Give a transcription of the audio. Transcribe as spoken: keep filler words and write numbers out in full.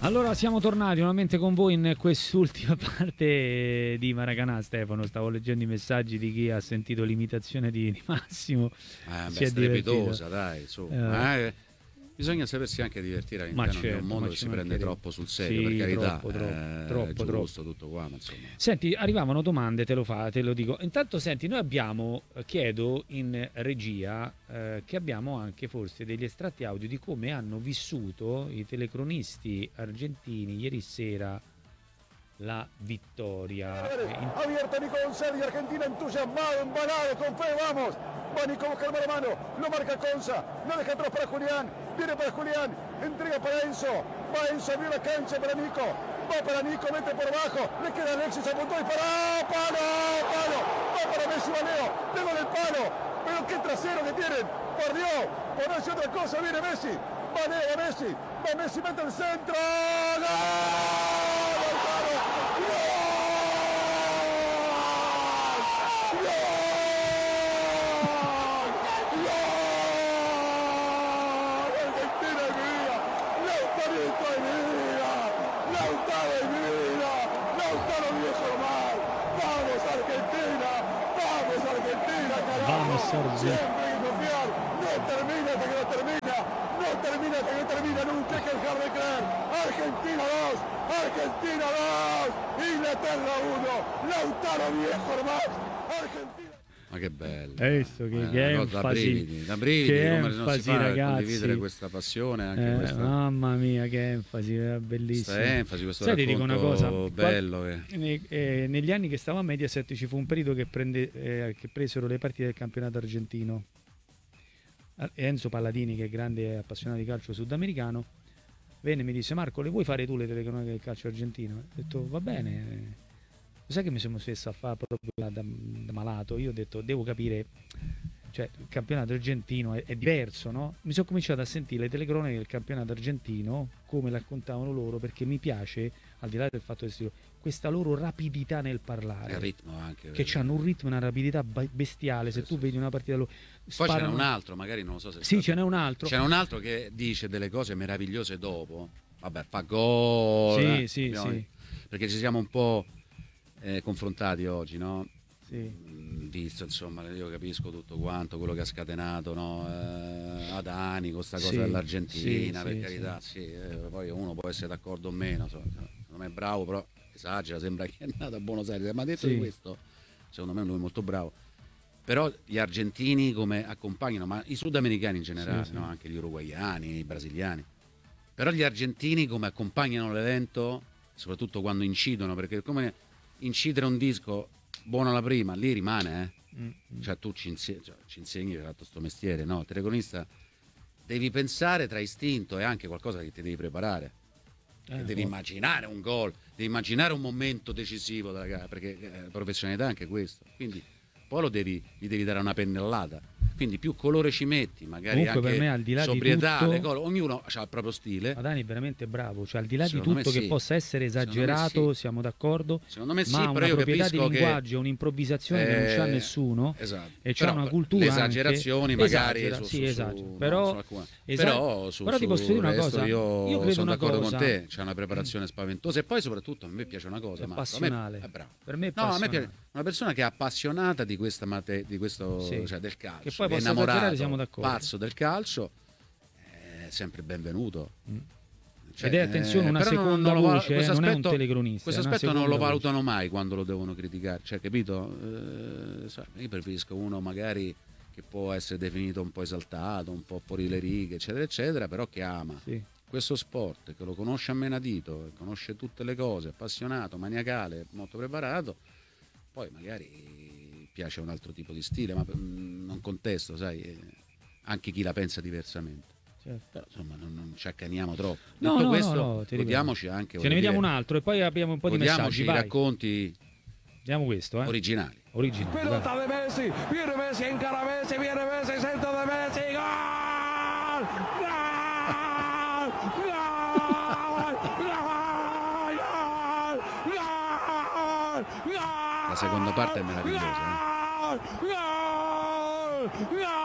Allora siamo tornati nuovamente con voi in quest'ultima parte di Maracanà. Stefano, stavo leggendo i messaggi di chi ha sentito l'imitazione di, di Massimo. Eh, si beh, è strepitosa, dai, insomma. Eh. Eh, bisogna sapersi anche divertire all'interno Ma certo, di un mondo ma che ci si prende mancherebbe. troppo sul serio, Sì, per carità, troppo, troppo, eh, troppo, giusto, tutto qua, ma insomma. Senti, arrivavano domande, te lo fa, te lo dico. Intanto, senti, noi abbiamo, eh, chiedo in regia, eh, che abbiamo anche forse degli estratti audio di come hanno vissuto i telecronisti argentini ieri sera la vittoria. Eh, in- Abierto Nico González y Argentina entusiasmado, embalado, con fe, vamos. Va Nico a buscar mano a mano, lo marca Conza, no deja atrás para Julián, viene para Julián, entrega para Enzo, va Enzo, abrió la cancha para Nico, va para Nico, mete por abajo, le queda Alexis, apuntó y para palo, palo, va para Messi, va Leo, tengo del palo, pero qué trasero que tienen, por Dios, por no decir otra cosa, viene Messi, va Leo, va Messi, va Messi, mete el centro, ¡gol! ¡Lautaro! Vamos Argentina. Siempre hay que confiar. No termina hasta que no termina. No termina hasta que no termina. Nunca hay que dejar de creer. Argentina dos. Argentina dos. Inglaterra uno. Lautaro viejo hermano. Argentina. Ma che bello. Hai visto che, Eh, che no, da enfasi, brividi, da brividi, che come non si enfasi, fa a ragazzi. condividere questa passione, anche Eh, questa, mamma mia, che enfasi, era bellissimo. questa enfasi, questo Sai, ti dico racconto una cosa, bello. qual- Che... ne- eh, negli anni che stavo a Mediaset ci fu un periodo che, prende, eh, che presero le partite del campionato argentino. Eh, Enzo Palladini, che è grande appassionato di calcio sudamericano, venne e mi disse: Marco, le vuoi fare tu le telecronache del calcio argentino? Ho detto: va bene. Sai che mi sono spesso a fare proprio da, da- da malato? Io ho detto: devo capire, cioè il campionato argentino è, è diverso, no? Mi sono cominciato a sentire le telecronache del campionato argentino, come le raccontavano loro, perché mi piace, al di là del fatto che questa loro rapidità nel parlare, il ritmo anche, che vero? hanno un ritmo e una rapidità ba- bestiale. Sì, Se tu sì, vedi una partita loro Poi sparano... ce n'è un altro, magari non lo so se è Sì, stato- ce n'è un altro. C'è un altro che dice delle cose meravigliose dopo. Vabbè, fa gol. Sì, eh, sì, abbiamo- sì. Perché ci siamo un po' eh, confrontati oggi, no? Sì. Mm, Visto, insomma, io capisco tutto quanto, quello che ha scatenato, no? eh, Adani con sta cosa Sì, dell'Argentina, sì, per sì, carità, sì, eh, poi uno può essere d'accordo o meno, insomma, secondo me è bravo, però esagera, sembra che è nato a Buenos Aires, ma detto Sì. di questo, secondo me lui è molto bravo. Però gli argentini come accompagnano, ma i sudamericani in generale, Sì, sì. no? Anche gli uruguaiani, i brasiliani, però gli argentini come accompagnano l'evento, soprattutto quando incidono, perché come incidere un disco buono la prima, lì rimane, eh? Mm, mm. Cioè tu ci, inse- cioè, ci insegni, hai fatto sto mestiere, no? Telecronista devi pensare tra istinto e anche qualcosa che ti devi preparare. Eh, E devi oh. immaginare un gol, devi immaginare un momento decisivo della gara, perché eh, professionalità è anche questo. Quindi poi lo devi, gli devi dare una pennellata. Quindi più colore ci metti, magari Comunque, anche per me, al di là di sobrietà, tutto- le cose, ognuno ha il proprio stile. Adani è veramente bravo, cioè al di là di Secondo me tutto che sì. possa essere Secondo me esagerato, sì. siamo d'accordo, Secondo me sì, ma ha però una io proprietà di capisco che linguaggio, un'improvvisazione che non c'ha Eh, nessuno, esatto. e c'ha Però una cultura le esagerazioni anche- magari esagera, su, sì, su- esagera. su- no, però, su alcune- esa- però su, però ti posso dire sul una resto cosa, io, io credo sono una d'accordo cosa, con te, c'è una preparazione spaventosa e poi soprattutto a me piace una cosa, è Marco, a me- passionale, è bravo. per me è No, a me passionale. piace una persona che è appassionata di questa mate, di questo, Sì. cioè del calcio, Che poi che è possa esagerare, innamorato, siamo d'accordo. pazzo del calcio, è sempre benvenuto. Mm. Cioè, Ed è, attenzione, una però non- seconda non lo va- voce, eh, questo non è un aspetto- telecronista, questo è una aspetto non lo seconda valutano mai quando lo devono criticare, cioè, capito? Eh, sai, io preferisco uno magari che può essere definito un po' esaltato, un po' fuori le righe, eccetera, eccetera, però che ama Sì. questo sport, che lo conosce a menadito, che conosce tutte le cose, appassionato, maniacale, molto preparato, poi magari piace un altro tipo di stile, ma mm, non contesto, sai, eh, anche chi la pensa diversamente. Certo. Però insomma non, non ci accaniamo troppo. No, Detto no, questo, no, no, ti ripeto. godiamoci anche, Ce voglio ne vediamo dire, un altro e poi abbiamo un po' di godiamoci messaggi, i vai. racconti Vediamo questo, eh. originali. Originale. vai. Pelota de Messi, viene Messi, encara Messi, viene Messi, centro de Messi, gol! Gol! Gol! Gol! Gol! Gol! La seconda parte è meravigliosa, eh. Gol! Gol! Gol!